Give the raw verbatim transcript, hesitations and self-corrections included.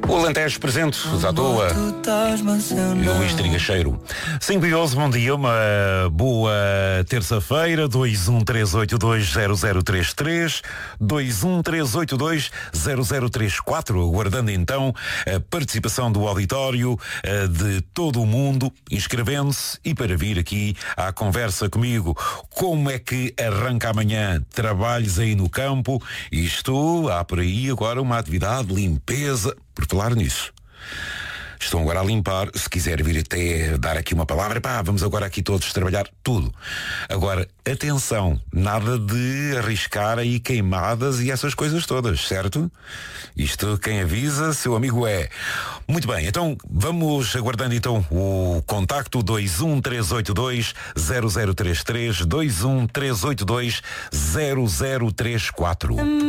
O Alentejo presente, à toa. Luís Trigacheiro. cinco e onze, bom dia, uma boa terça-feira. dois um três oito dois zero zero três três, dois um três oito dois zero zero três quatro, aguardando então a participação do auditório de todo o mundo, inscrevendo-se e para vir aqui à conversa comigo. Como é que arranca amanhã? Trabalhos aí no campo? Isto, há por aí agora uma atividade de limpeza. Por falar nisso, estão agora a limpar. Se quiser vir até dar aqui uma palavra, pá, vamos agora aqui todos trabalhar tudo. Agora, atenção, nada de arriscar aí queimadas e essas coisas todas, certo? Isto, quem avisa, seu amigo é. Muito bem, então vamos aguardando então o contacto dois um três oito dois zero zero três três, dois um três oito dois zero zero três quatro.